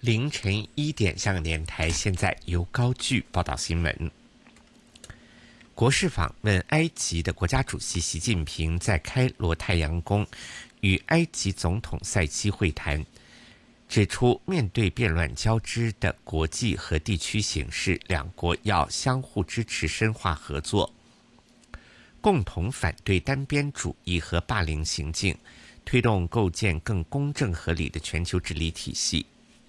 凌晨1点，香港电台现在由高炬报道新闻。国事访问埃及的国家主席习近平在开罗太阳宫与埃及总统塞西会谈，指出面对变乱交织的国际和地区形势，两国要相互支持，深化合作，共同反对单边主义和霸凌行径，推动构建更公正合理的全球治理体系。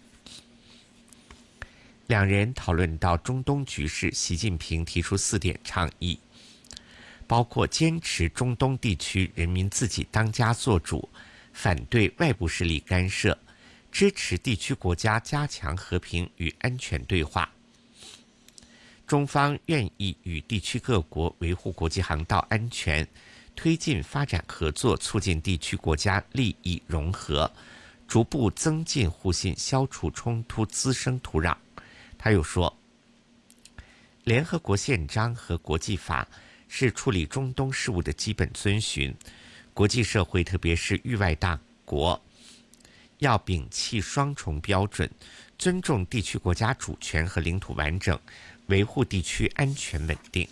两人讨论到中东局势，习近平提出4点倡议，包括坚持中东地区人民自己当家作主，反对外部势力干涉，支持地区国家加强和平与安全对话。中方愿意与地区各国维护国际航道安全，推进发展合作，促进地区国家利益融合，逐步增进互信，消除冲突滋生土壤。他又说，联合国宪章和国际法是处理中东事务的基本遵循，国际社会特别是域外大国要摒弃双重标准，尊重地区国家主权和领土完整，维护地区安全稳定。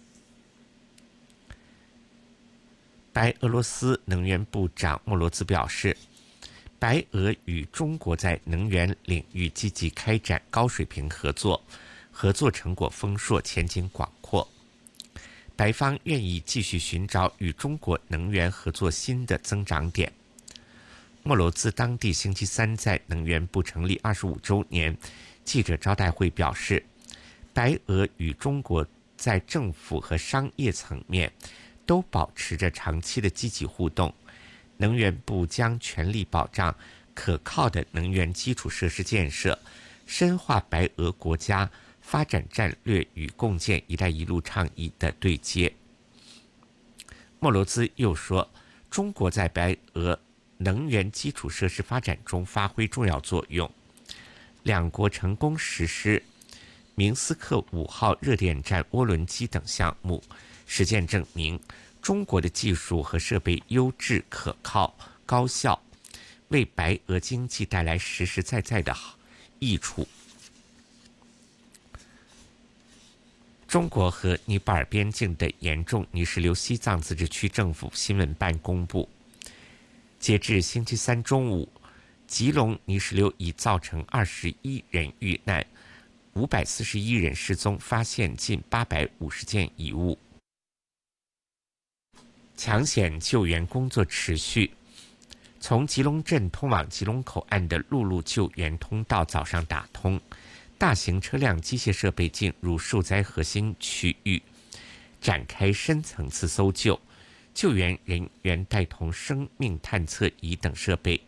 白俄罗斯能源部长莫罗兹表示，白俄与中国在能源领域积极开展高水平合作，合作成果丰硕，前景广阔。白方愿意继续寻找与中国能源合作新的增长点。莫罗兹当地星期三在能源部成立25周年记者招待会表示，白俄与中国在政府和商业层面都保持着长期的积极互动。能源部将全力保障可靠的能源基础设施建设，深化白俄国家发展战略与共建“一带一路”倡议的对接。莫罗兹又说，中国在白俄能源基础设施发展中发挥重要作用。两国成功实施明斯克5号热电站涡轮机等项目，实践证明中国的技术和设备优质、可靠、高效，为白俄经济带来实实在在的益处。中国和尼泊尔边境的严重泥石流，西藏自治区政府新闻办公布，截至星期三中午，吉隆泥石流已造成21人遇难，541人失踪，发现近850件遗物。抢险救援工作持续，从吉隆镇通往吉隆口岸的陆路救援通道早上打通，大型车辆、机械设备进入受灾核心区域，展开深层次搜救。救援人员带同生命探测仪等设备，